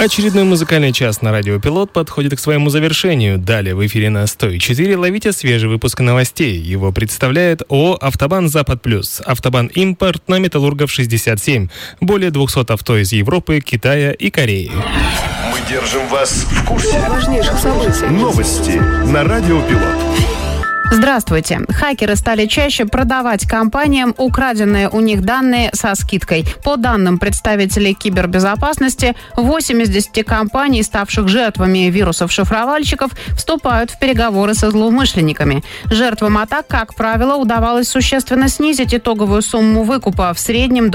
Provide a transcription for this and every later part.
Очередной музыкальный час на Радио Пилот подходит к своему завершению. Далее в эфире на 104 ловите свежий выпуск новостей. Его представляет ООО «Автобан Запад Плюс». «Автобан Импорт» на Металлургов 67. Более 200 авто из Европы, Китая и Кореи. Мы держим вас в курсе важнейших событий. Новости на Радио Пилот. Здравствуйте. Хакеры стали чаще продавать компаниям украденные у них данные со скидкой. По данным представителей кибербезопасности, 8 из 10 компаний, ставших жертвами вирусов-шифровальщиков, вступают в переговоры со злоумышленниками. Жертвам атак, как правило, удавалось существенно снизить итоговую сумму выкупа в среднем до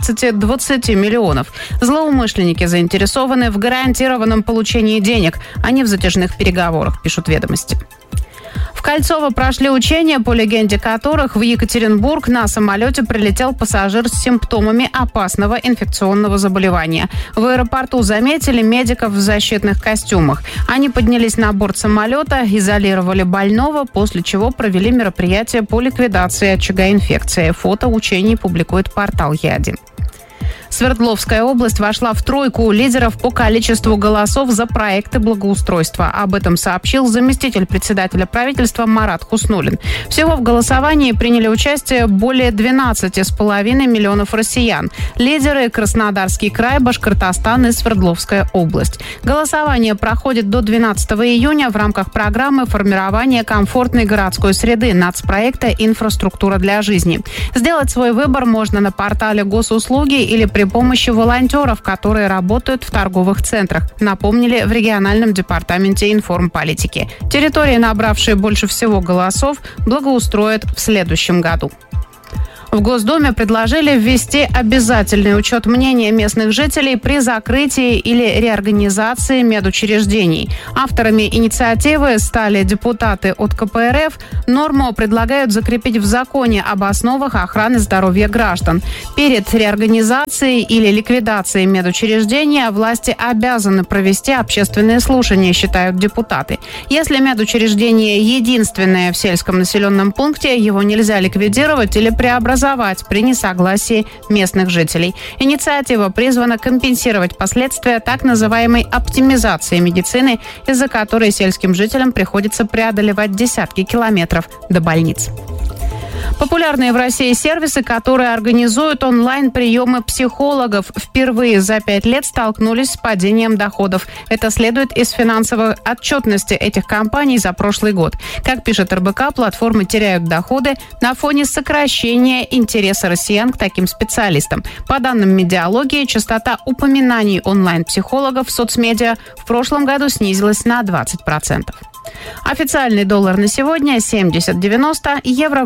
15-20 миллионов. Злоумышленники заинтересованы в гарантированном получении денег, а не в затяжных переговорах, пишут «Ведомости». В Кольцово прошли учения, по легенде которых в Екатеринбург на самолете прилетел пассажир с симптомами опасного инфекционного заболевания. В аэропорту заметили медиков в защитных костюмах. Они поднялись на борт самолета, изолировали больного, после чего провели мероприятие по ликвидации очага инфекции. Фото учений публикует портал ЯДИ. Свердловская область вошла в тройку лидеров по количеству голосов за проекты благоустройства. Об этом сообщил заместитель председателя правительства Марат Хуснуллин. Всего в голосовании приняли участие более 12,5 миллионов россиян. Лидеры – Краснодарский край, Башкортостан и Свердловская область. Голосование проходит до 12 июня в рамках программы формирования комфортной городской среды нацпроекта «Инфраструктура для жизни». Сделать свой выбор можно на портале госуслуги или при помощи волонтеров, которые работают в торговых центрах, напомнили в региональном департаменте информполитики. Территории, набравшие больше всего голосов, благоустроят в следующем году. В Госдуме предложили ввести обязательный учет мнения местных жителей при закрытии или реорганизации медучреждений. Авторами инициативы стали депутаты от КПРФ. Норму предлагают закрепить в законе об основах охраны здоровья граждан. Перед реорганизацией или ликвидацией медучреждения власти обязаны провести общественные слушания, считают депутаты. Если медучреждение единственное в сельском населенном пункте, его нельзя ликвидировать или преобразовать при несогласии местных жителей. Инициатива призвана компенсировать последствия так называемой оптимизации медицины, из-за которой сельским жителям приходится преодолевать десятки километров до больниц. Популярные в России сервисы, которые организуют онлайн-приемы психологов, впервые за 5 лет столкнулись с падением доходов. Это следует из финансовой отчетности этих компаний за прошлый год. Как пишет РБК, платформы теряют доходы на фоне сокращения интереса россиян к таким специалистам. По данным Медиалогии, частота упоминаний онлайн-психологов в соцмедиа в прошлом году снизилась на 20%. Официальный доллар на сегодня 70.90, евро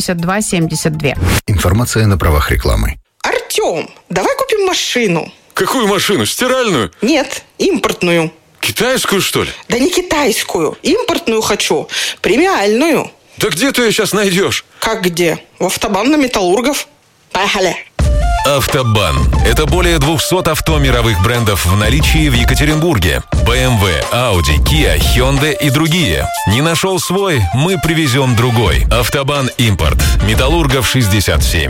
82.72. Информация на правах рекламы. Артем, давай купим машину. Какую машину? Стиральную? Нет, импортную. Китайскую, что ли? Да не китайскую. Импортную хочу. Премиальную. Да где ты ее сейчас найдешь? Как где? В автобан на Металлургов. Поехали. Автобан. Это более 200 авто мировых брендов в наличии в Екатеринбурге. BMW, Audi, Kia, Hyundai и другие. Не нашел свой? Мы привезем другой. Автобан Импорт. Металлургов 67.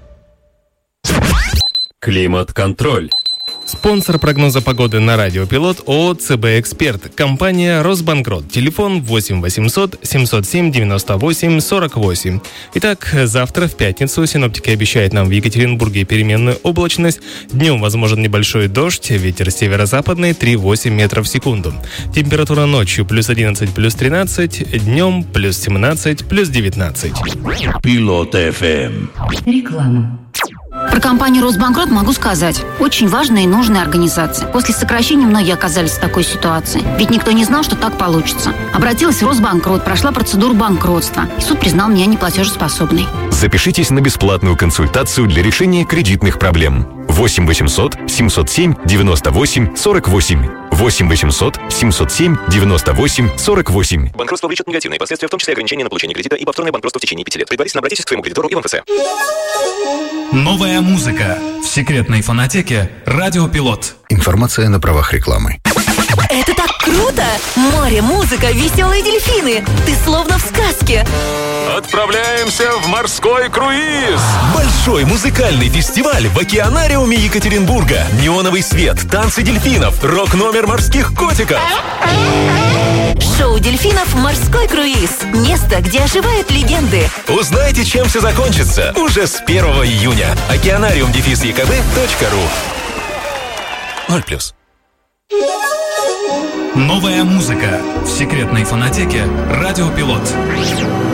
Климат-контроль. Спонсор прогноза погоды на Радио Пилот ООО «ЦБ Эксперт». Компания «Росбанкрот». Телефон 8 800 707 98 48. Итак, завтра в пятницу синоптики обещают нам в Екатеринбурге переменную облачность. Днем возможен небольшой дождь, ветер северо-западный 3,8 метров в секунду. Температура ночью плюс 11, плюс 13, днем плюс 17, плюс 19. Пилот ФМ. Реклама. Про компанию «Росбанкрот» могу сказать. Очень важная и нужная организация. После сокращения многие оказались в такой ситуации. Ведь никто не знал, что так получится. Обратилась в Росбанкрот, прошла процедуру банкротства. И суд признал меня неплатежеспособной. Запишитесь на бесплатную консультацию для решения кредитных проблем. 8 800 707 98 48. 8 800 707 98 48. Банкротство влечет негативные последствия, в том числе ограничения на получение кредита и повторное банкротство в течение 5 лет. Предварительно обратитесь к своему кредитору и в МФЦ. Новая музыка в секретной фонотеке «Радио Пилот». Информация на правах рекламы. Это так круто! Море, музыка, веселые дельфины. Ты словно в сказке. Отправляемся в морской круиз! Большой музыкальный фестиваль в океанариуме Екатеринбурга. Неоновый свет, танцы дельфинов, рок-номер морских котиков. Шоу дельфинов «Морской круиз». Место, где оживают легенды. Узнайте, чем все закончится уже с 1 июня. Океанариум-екб.ру 0+. Новая музыка в секретной фонотеке «Радио Пилот».